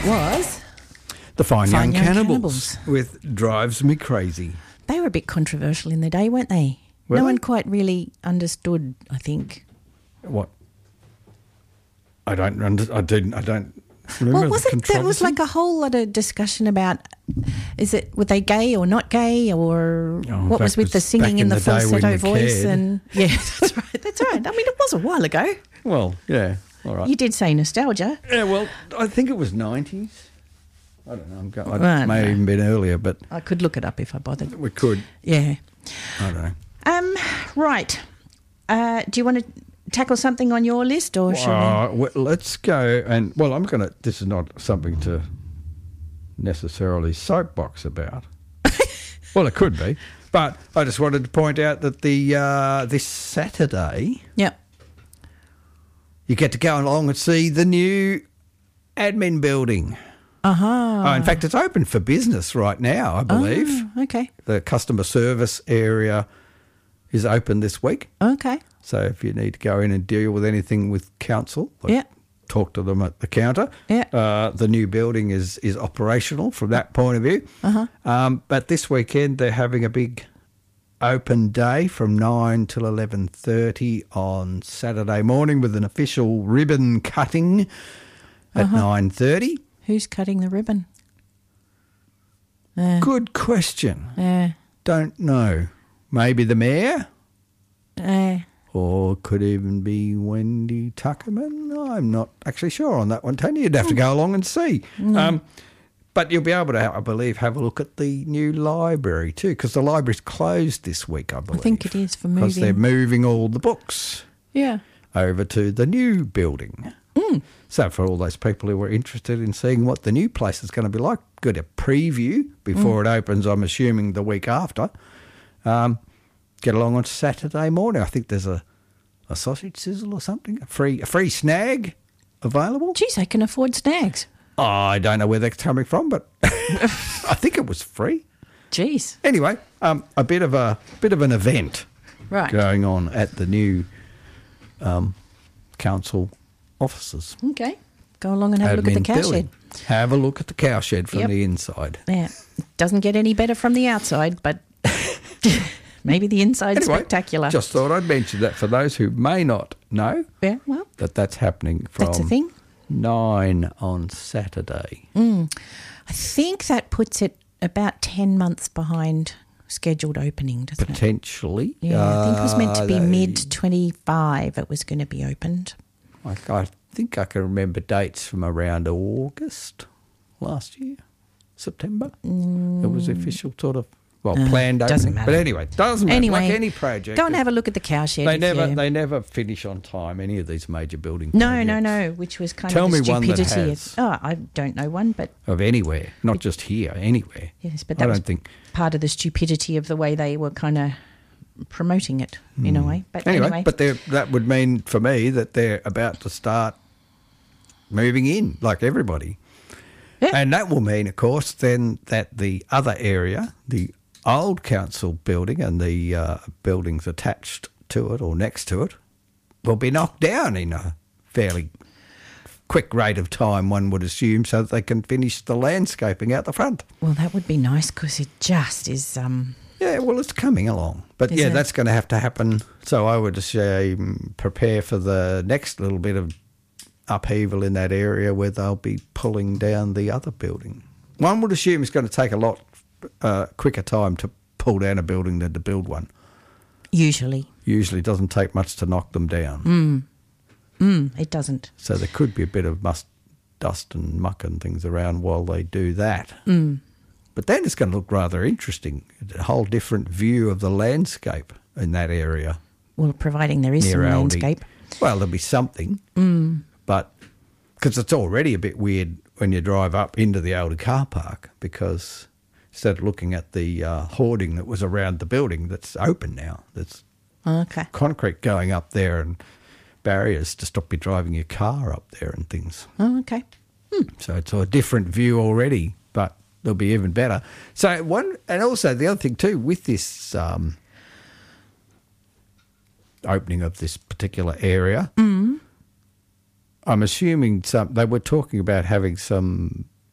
was The Fine Young Young Cannibals with Drives Me Crazy. They were a bit controversial in their day, weren't they? Were no they? one quite really understood, I think. What? I don't remember Well, the wasn't there controversy. was like a whole lot of discussion about were they gay or not gay, or Oh, what that was with the was singing back in the in the day when falsetto we voice cared. and yeah, that's right. That's right. I mean, it was a while ago. Well, yeah, all right. You did say nostalgia. Yeah, well, I think it was 90s. I don't know. It Right. may have even been earlier, but I could look it up if I bothered. we could. Yeah. I don't know. Right. Do you want to tackle something on your list, or shall we? Well, let's go and I'm going to. This is not something to necessarily soapbox about. Well, it could be, but I just wanted to point out that this Saturday Yep. you get to go along and see the new admin building. Uh-huh. Oh, in fact, it's open for business right now, I believe. Oh, okay. The customer service area is open this week. Okay. So if you need to go in and deal with anything with council, Yeah. talk to them at the counter. Yeah. The new building is operational from that point of view. Uh-huh. But this weekend they're having a big open day from 9 till 11:30 on Saturday morning with an official ribbon cutting at 9:30. Who's cutting the ribbon? Good question. Uh, Don't know. Maybe the mayor? uh, Or could even be Wendy Tuckerman. I'm not actually sure on that one, Tony. You'd have to go along and see. But you'll be able to, I believe, have a look at the new library too, because the library's closed this week, I believe. I think it is for Because they're moving. moving all the books Yeah. over to the new building. So for all those people who were interested in seeing what the new place is going to be like, get a preview before it opens, I'm assuming the week after. Get along on Saturday morning. I think there's a sausage sizzle or something, a free snag available. Geez, I can afford snags. I don't know where they're coming from, but I think it was free. Jeez. Anyway, a bit of an event Right. going on at the new council offices. Okay. Go along and have a look at the Admin cow building. shed. Have a look at the cow shed from Yep. the inside. Yeah. Doesn't get any better from the outside, but maybe the inside's Anyway, spectacular. just thought I'd mention that for those who may not know Yeah, well, that's happening from that's a thing. 9 on Saturday. I think that puts it about 10 months behind scheduled opening, doesn't it? Potentially. Yeah, I think it was meant to be they- mid-25 it was going to be opened. I think I can remember dates from around August last year, September. It was the official sort of, planned opening. doesn't matter. But anyway, doesn't matter. Anyway, Like any project. go and have a look at the cow shed. They if never you- they never finish on time, any of these major building No, projects. which was kind Tell of the me one that stupidity has. of... Oh, I don't know one, but Of anywhere, not just here, anywhere. yes, but I that was don't think. part of the stupidity of the way they were kind of promoting it in a way. But anyway. But that would mean for me that they're about to start moving in, like everybody. Yeah. And that will mean, of course, then that the other area, the old council building and the buildings attached to it or next to it, will be knocked down in a fairly quick rate of time, one would assume, so that they can finish the landscaping out the front. Well, that would be nice because it just is... Yeah, well, it's coming along. But Is yeah, it? that's going to have to happen. So I would say prepare for the next little bit of upheaval in that area where they'll be pulling down the other building. One would assume it's going to take a lot quicker time to pull down a building than to build one. Usually. Usually it doesn't take much to knock them down. It doesn't. So there could be a bit of dust and muck and things around while they do that. But then it's going to look rather interesting. A whole different view of the landscape in that area. Well, providing there is some Near Aldi. landscape. Well, there'll be something. But because it's already a bit weird when you drive up into the Aldi car park, because instead of looking at the hoarding that was around the building that's open now, there's Okay. concrete going up there and barriers to stop you driving your car up there and things. Oh, okay. So it's a different view already, but they'll be even better. So and also the other thing too, with this opening of this particular area, I'm assuming they were talking about having some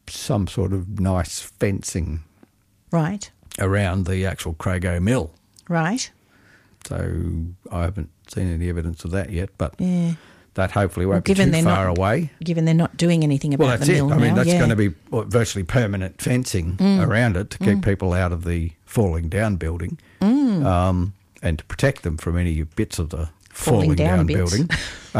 some sort of nice fencing Right. around the actual Crago mill. Right. So I haven't seen any evidence of that yet, but Yeah. that hopefully won't be too far away. Given they're not doing anything about Well, that's the mill it. I mean, now, that's going to be virtually permanent fencing around it to keep people out of the falling down building and to protect them from any bits of the falling down building.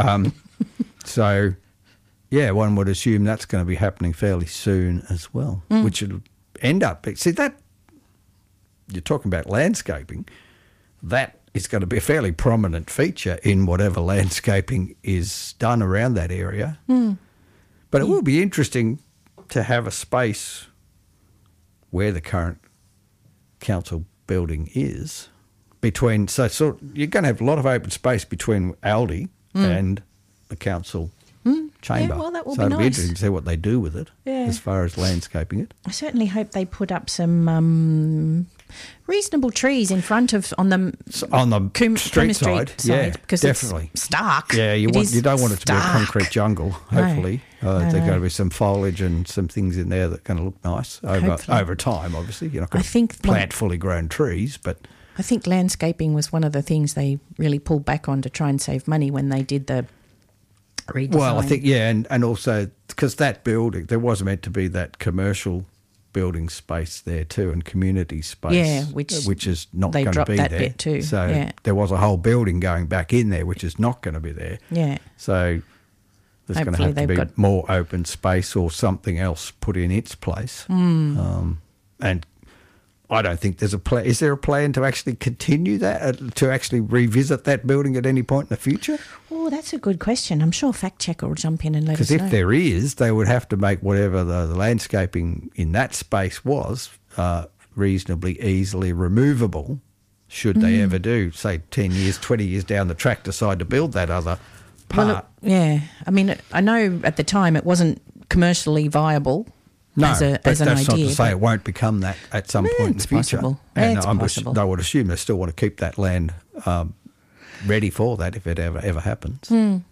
So, yeah, one would assume that's going to be happening fairly soon as well, which would end up... See, that... You're talking about landscaping. That is going to be a fairly prominent feature in whatever landscaping is done around that area. But it will be interesting to have a space where the current council building is between... So you're going to have a lot of open space between Aldi and the council chamber. Yeah, well, that will so be it'll be nice. interesting to see what they do with it as far as landscaping it. I certainly hope they put up some reasonable trees in front of on the street side, yeah, because definitely. It's stark. Yeah, you don't want it to be a concrete jungle. Hopefully, there's got to be some foliage and some things in there that are going to look nice over time. Obviously, you're not going to plant fully grown trees, but I think landscaping was one of the things they really pulled back on to try and save money when they did the redesign. Well, I think and also because that building there was meant to be that commercial building space there too and community space, which is not going to be that there. Bit too. So there was a whole building going back in there, which is not going to be there. Yeah. So there's going to have to be more open space or something else put in its place. And I don't think there's a plan. Is there a plan to actually continue that, to actually revisit that building at any point in the future? Oh, that's a good question. I'm sure Fact Checker will jump in and let us know. Because if there is, they would have to make whatever the landscaping in that space was reasonably easily removable should they ever do, say, 10 years, 20 years down the track, decide to build that other part. Well, I mean, I know at the time it wasn't commercially viable. No, as an that's idea, not to say it won't become that at some point in the future. Possible. And it's possible. I would assume they still want to keep that land ready for that if it ever happens.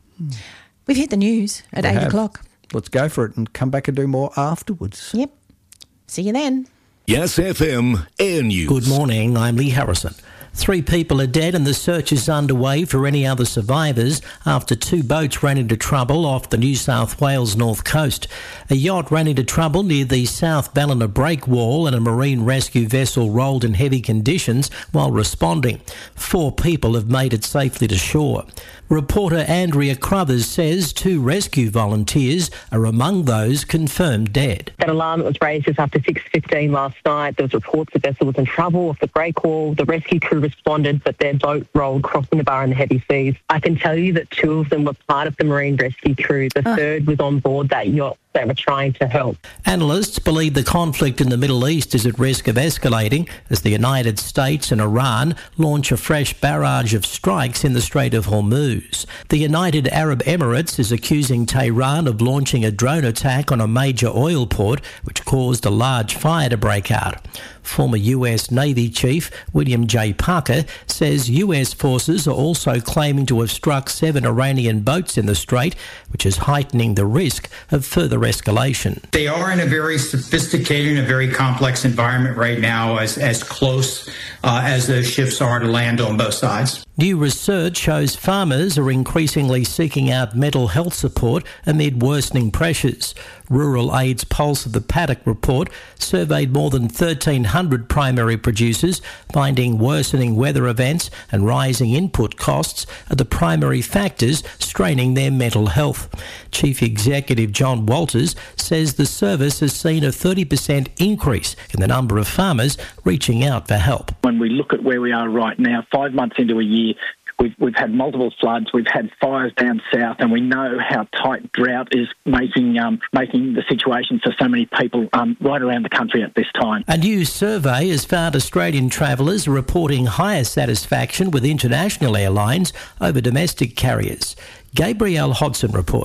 We've hit the news at 8 o'clock. Let's go for it and come back and do more afterwards. Yep. See you then. Yes FM Air News. Good morning, I'm Lee Harrison. 3 people are dead and the search is underway for any other survivors after 2 boats ran into trouble off the New South Wales north coast. A yacht ran into trouble near the South Ballina breakwall and a marine rescue vessel rolled in heavy conditions while responding. 4 people have made it safely to shore. Reporter Andrea Crothers says 2 rescue volunteers are among those confirmed dead. That alarm that was raised just after 6:15 last night, there was reports the vessel was in trouble off the breakwall. The rescue crew responded, but their boat rolled crossing the bar in the heavy seas. I can tell you that 2 of them were part of the marine rescue crew. The third was on board that yacht. They were trying to help. Analysts believe the conflict in the Middle East is at risk of escalating as the United States and Iran launch a fresh barrage of strikes in the Strait of Hormuz. The United Arab Emirates is accusing Tehran of launching a drone attack on a major oil port, which caused a large fire to break out. Former US Navy Chief William J. Parker says US forces are also claiming to have struck 7 Iranian boats in the strait, which is heightening the risk of further escalation. They are in a very sophisticated and a very complex environment right now, as close as those ships are to land on both sides. New research shows farmers are increasingly seeking out mental health support amid worsening pressures. Rural Aid's Pulse of the Paddock report surveyed more than 1,300 primary producers, finding worsening weather events and rising input costs are the primary factors straining their mental health. Chief Executive John Walters says the service has seen a 30% increase in the number of farmers reaching out for help. When we look at where we are right now, 5 months into a year, we've had multiple floods, we've had fires down south, and we know how tight drought is making the situation for so many people right around the country at this time. A new survey has found Australian travellers are reporting higher satisfaction with international airlines over domestic carriers. Gabrielle Hodson reports.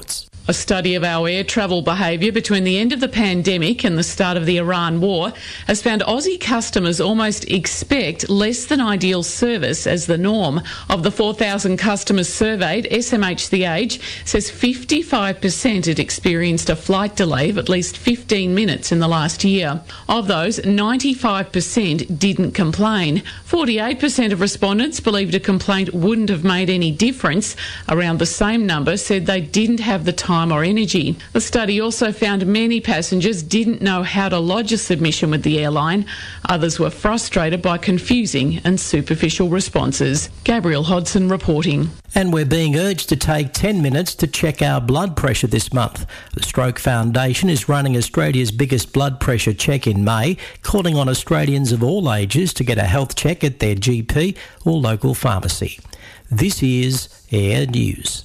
A study of our air travel behaviour between the end of the pandemic and the start of the Iran war has found Aussie customers almost expect less than ideal service as the norm. Of the 4,000 customers surveyed, SMH The Age says 55% had experienced a flight delay of at least 15 minutes in the last year. Of those, 95% didn't complain. 48% of respondents believed a complaint wouldn't have made any difference. Around the same number said they didn't have the time or energy. The study also found many passengers didn't know how to lodge a submission with the airline. Others were frustrated by confusing and superficial responses. Gabrielle Hodson reporting. And we're being urged to take 10 minutes to check our blood pressure this month. The Stroke Foundation is running Australia's biggest blood pressure check in May, calling on Australians of all ages to get a health check at their GP or local pharmacy. This is Air News.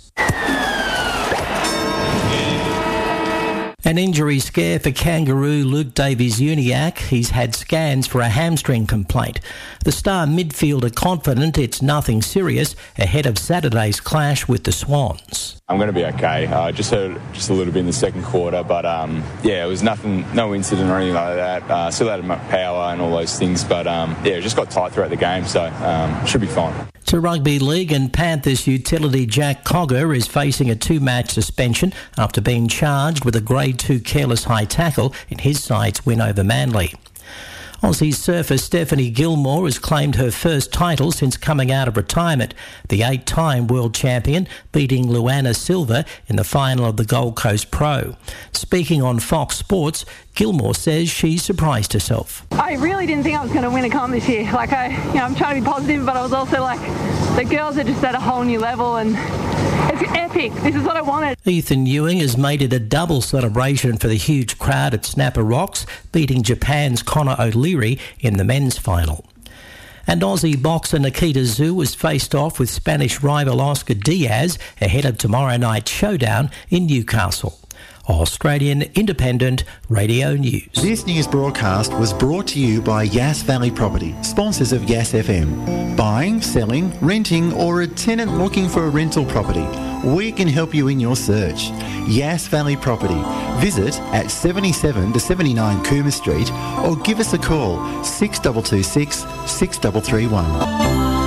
An injury scare for kangaroo Luke Davies-Uniacke. He's had scans for a hamstring complaint. The star midfielder confident it's nothing serious ahead of Saturday's clash with the Swans. I'm going to be okay. Just hurt just a little bit in the second quarter, but it was nothing, no incident or anything like that. Still had power and all those things, but it just got tight throughout the game, so should be fine. To Rugby League, and Panthers utility Jack Cogger is facing a 2-match suspension after being charged with a Grade 2 careless high tackle in his side's win over Manly. Aussie surfer Stephanie Gilmore has claimed her first title since coming out of retirement. The 8-time world champion beating Luana Silva in the final of the Gold Coast Pro. Speaking on Fox Sports, Gilmore says she surprised herself. I really didn't think I was going to win a comp this year. I'm trying to be positive, but I was also like, the girls are just at a whole new level and it's epic. This is what I wanted. Ethan Ewing has made it a double celebration for the huge crowd at Snapper Rocks, beating Japan's Conor O'Leary in the men's final. And Aussie boxer Nikita Tszyu was faced off with Spanish rival Oscar Diaz ahead of tomorrow night's showdown in Newcastle. Australian Independent Radio News. This news broadcast was brought to you by Yass Valley Property, sponsors of Yass FM. Buying, selling, renting, or a tenant looking for a rental property, we can help you in your search. Yass Valley Property. Visit at 77 to 79 Cooma Street or give us a call 6226 6331.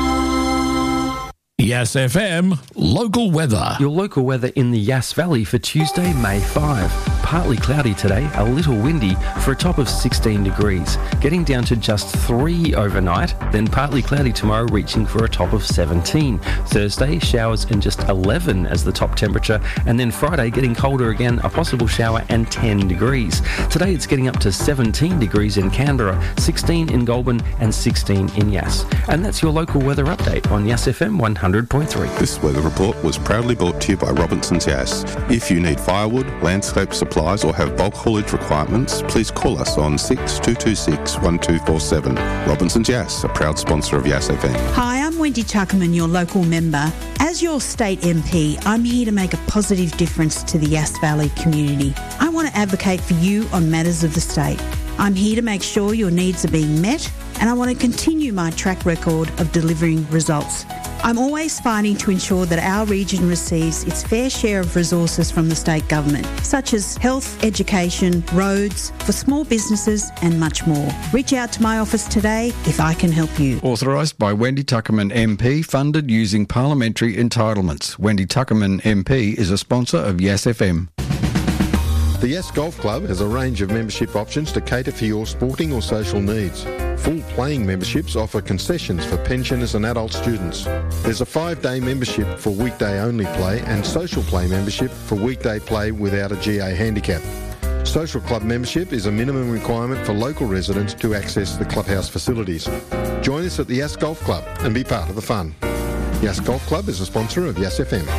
Yass FM local weather. Your local weather in the Yass Valley for Tuesday, May 5. Partly cloudy today, a little windy for a top of 16 degrees. Getting down to just 3 overnight, then partly cloudy tomorrow reaching for a top of 17. Thursday, showers and just 11 as the top temperature. And then Friday, getting colder again, a possible shower and 10 degrees. Today it's getting up to 17 degrees in Canberra, 16 in Goulburn and 16 in Yass. And that's your local weather update on Yass FM 100.3. This weather report was proudly brought to you by Robinson's Yass. If you need firewood, landscape supplies or have bulk haulage requirements, please call us on 6226 1247. Robinson's Yass, a proud sponsor of Yass FM. Hi, I'm Wendy Tuckerman, your local member. As your state MP, I'm here to make a positive difference to the Yass Valley community. I want to advocate for you on matters of the state. I'm here to make sure your needs are being met, and I want to continue my track record of delivering results. I'm always fighting to ensure that our region receives its fair share of resources from the state government, such as health, education, roads, for small businesses and much more. Reach out to my office today if I can help you. Authorised by Wendy Tuckerman MP, funded using parliamentary entitlements. Wendy Tuckerman MP is a sponsor of Yass FM. The Yass Golf Club has a range of membership options to cater for your sporting or social needs. Full playing memberships offer concessions for pensioners and adult students. There's a 5-day membership for weekday only play and social play membership for weekday play without a GA handicap. Social club membership is a minimum requirement for local residents to access the clubhouse facilities. Join us at the Yass Golf Club and be part of the fun. Yass Golf Club is a sponsor of Yass FM.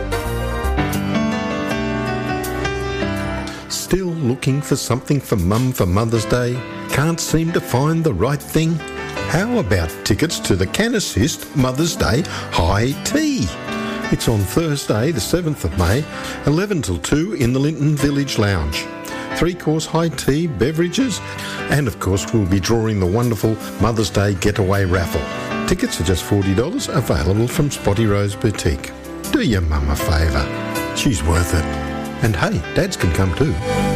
Still looking for something for Mum for Mother's Day? Can't seem to find the right thing? How about tickets to the Can Assist Mother's Day High Tea? It's on Thursday, the 7th of May, 11 till 2 in the Linton Village Lounge. 3-course high tea, beverages, and of course we'll be drawing the wonderful Mother's Day Getaway Raffle. Tickets are just $40, available from Spotty Rose Boutique. Do your mum a favour. She's worth it. And hey, dads can come too.